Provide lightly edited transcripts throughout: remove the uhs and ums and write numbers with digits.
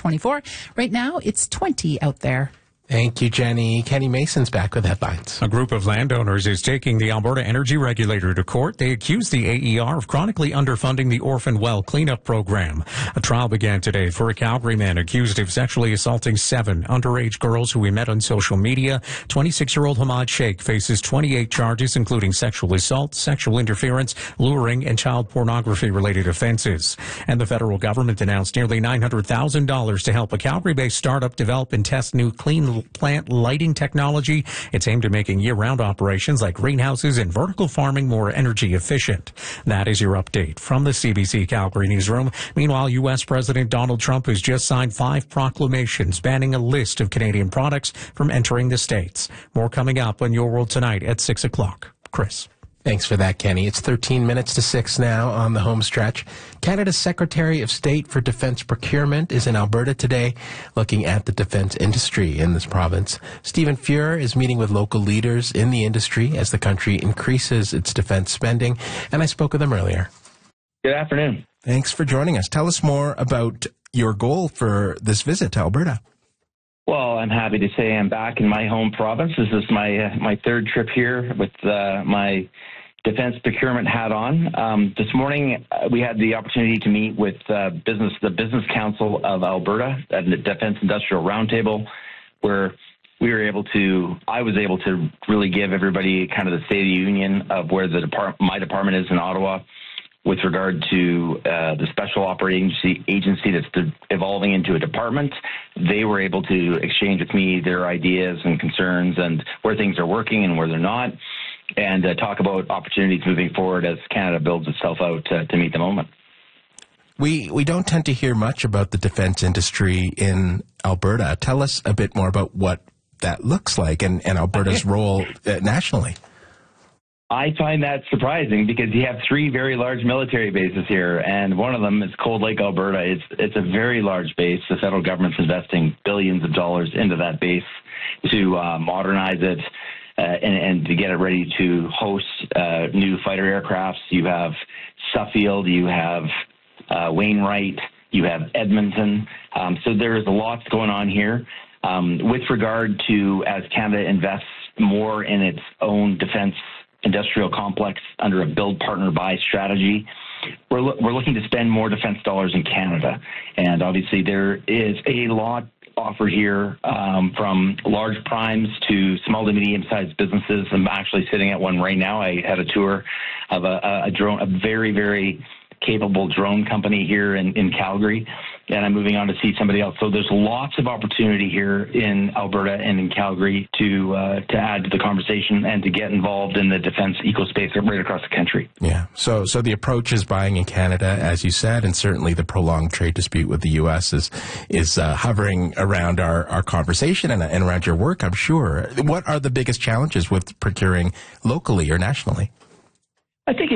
24. Right now, it's 20 out there. Thank you, Jenny. Kenny Mason's back with headlines. A group of landowners is taking the Alberta Energy Regulator to court. They accuse the AER of chronically underfunding the orphan well cleanup program. A trial began today for a Calgary man accused of sexually assaulting 7 underage girls who he met on social media. 26-year-old Hamad Sheikh faces 28 charges, including sexual assault, sexual interference, luring, and child pornography-related offenses. And the federal government announced nearly $900,000 to help a Calgary-based startup develop and test new clean plant lighting technology. It's aimed at making year-round operations like greenhouses and vertical farming more energy efficient. That is your update from the CBC Calgary newsroom. Meanwhile, U.S. President Donald Trump has just signed 5 proclamations banning a list of Canadian products from entering the States. More coming up on Your World Tonight at 6 o'clock. Chris. Thanks for that, Kenny. It's 13 minutes to 6 now on the home stretch. Canada's Secretary of State for Defence Procurement is in Alberta today, looking at the defence industry in this province. Stephen Fuhr is meeting with local leaders in the industry as the country increases its defence spending, and I spoke with him earlier. Good afternoon. Thanks for joining us. Tell us more about your goal for this visit to Alberta. Well, I'm happy to say I'm back in my home province. This is my third trip here with my defense procurement hat on. This morning, we had the opportunity to meet with the Business Council of Alberta at the Defense Industrial Roundtable, where I was able to really give everybody kind of the State of the Union of where my department is in Ottawa with regard to the special operating agency that's evolving into a department. They were able to exchange with me their ideas and concerns and where things are working and where they're not, and talk about opportunities moving forward as Canada builds itself out to meet the moment. We don't tend to hear much about the defense industry in Alberta. Tell us a bit more about what that looks like and Alberta's role nationally. I find that surprising because you have 3 very large military bases here, and one of them is Cold Lake, Alberta. It's a very large base. The federal government's investing billions of dollars into that base to modernize it and to get it ready to host new fighter aircrafts. You have Suffield, you have Wainwright, you have Edmonton. So there's a lot going on here. With regard to as Canada invests more in its own defense industrial complex under a build, partner, buy strategy, we're looking to spend more defense dollars in Canada. And obviously there is a lot offered here from large primes to small to medium-sized businesses. I'm actually sitting at one right now. I had a tour of a drone, a very, very capable drone company here in Calgary, and I'm moving on to see somebody else. So there's lots of opportunity here in Alberta and in Calgary to add to the conversation and to get involved in the defense ecospace right across the country. Yeah. So the approach is buying in Canada, as you said, and certainly the prolonged trade dispute with the U.S. is hovering around our conversation and around your work, I'm sure. What are the biggest challenges with procuring locally or nationally? I think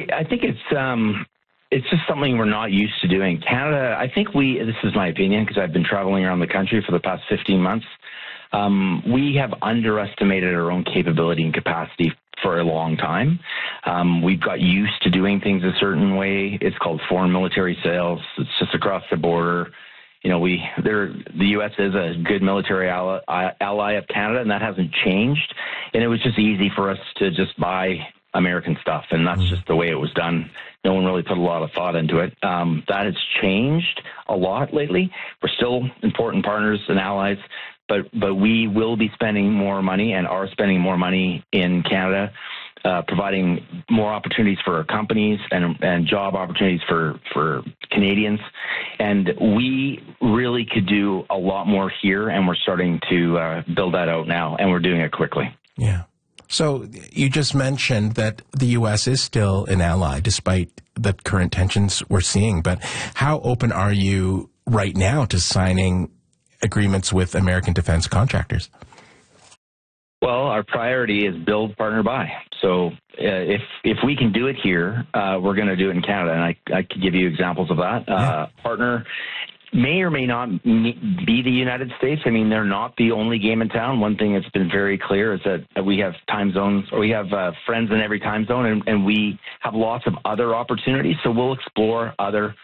it's just something we're not used to doing. Canada, I think this is my opinion because I've been traveling around the country for the past 15 months, we have underestimated our own capability and capacity for a long time. We've got used to doing things a certain way. It's called foreign military sales. It's just across the border. You know, the U.S. is a good military ally of Canada, and that hasn't changed. And it was just easy for us to just buy American stuff, and that's just the way it was done. No one really put a lot of thought into it. That has changed a lot lately. We're still important partners and allies, but we will be spending more money and are spending more money in Canada, providing more opportunities for our companies and job opportunities for Canadians. And we really could do a lot more here, and we're starting to build that out now, and we're doing it quickly. Yeah. So you just mentioned that the U.S. is still an ally despite the current tensions we're seeing. But how open are you right now to signing agreements with American defense contractors? Well, our priority is build, partner, buy. So if we can do it here, we're going to do it in Canada. And I could give you examples of that. Yeah. Partner may or may not be the United States. I mean, they're not the only game in town. One thing that's been very clear is that we have time zones, or we have friends in every time zone, and we have lots of other opportunities. So we'll explore other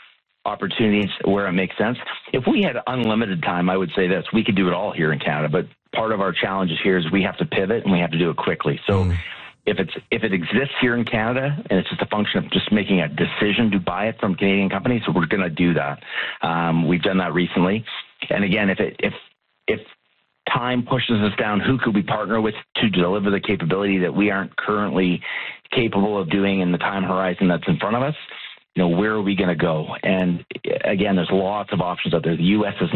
opportunities where it makes sense. If we had unlimited time, I would say this: we could do it all here in Canada. But part of our challenges here is we have to pivot and we have to do it quickly. So if it exists here in Canada and it's just a function of just making a decision to buy it from Canadian companies, so we're going to do that. We've done that recently. And again, if time pushes us down, who could we partner with to deliver the capability that we aren't currently capable of doing in the time horizon that's in front of us? Where are we going to go? And again, there's lots of options out there. The U.S. is not